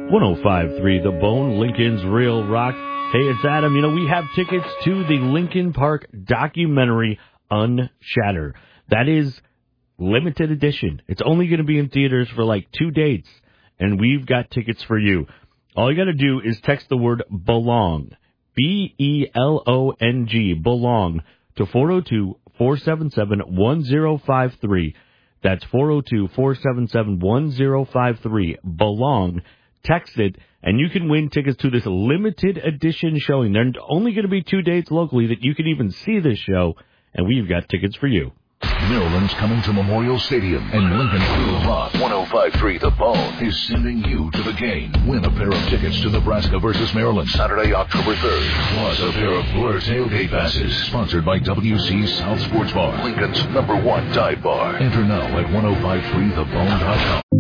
105.3 The Bone, Lincoln's Real Rock. Hey, it's Adam. We have tickets to the Linkin Park documentary Unshattered. That is limited edition. It's only going to be in theaters for like 2 dates, and we've got tickets for you. All you got to do is text the word BELONG, BELONG, BELONG, to 402-477-1053. That's 402-477-1053. BELONG. Text it, and you can win tickets to this limited edition showing. There are only going to be 2 dates locally that you can even see this show, and we've got tickets for you. Maryland's coming to Memorial Stadium, and Lincoln's Real Rock 105.3 The Bone is sending you to the game. Win a pair of tickets to Nebraska versus Maryland, Saturday, October 3rd. Plus a pair of Blur tailgate passes, sponsored by WC South Sports Bar, Lincoln's #1 dive bar. Enter now at 105.3thebone.com.